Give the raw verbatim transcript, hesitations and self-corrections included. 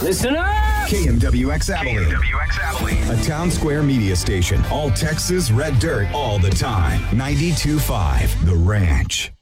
Listen up! K M W X Abilene. K M W X Abilene. A Town Square media station. All Texas red dirt all the time. ninety-two point five The Ranch.